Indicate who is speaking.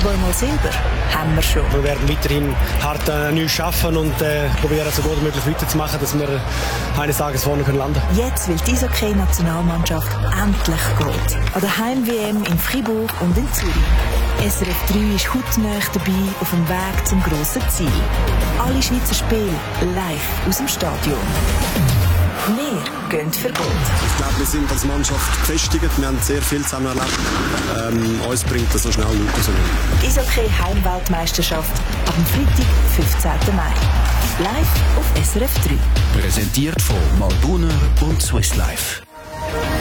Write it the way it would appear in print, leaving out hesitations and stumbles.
Speaker 1: Zweimal Silber haben wir schon.
Speaker 2: Wir werden weiterhin hart neu arbeiten und probieren, so gut wie möglich weiterzumachen, dass wir eines Tages vorne landen können.
Speaker 1: Jetzt will die Eishockey-Nationalmannschaft endlich Gold. An der Heim-WM in Fribourg und in Zürich. SRF 3 ist hautnah dabei auf dem Weg zum grossen Ziel. Alle Schweizer Spiele live aus dem Stadion. Wir gehen für Gold.
Speaker 3: Ich glaube, wir sind als Mannschaft gefestigt. Wir haben sehr viel zusammen erlebt. Uns bringt das so schnell nicht so.
Speaker 1: Die Eishockey-Heimweltmeisterschaft ab dem Freitag, 15. Mai. Live auf SRF 3.
Speaker 4: Präsentiert von Malbuner und Swiss Life.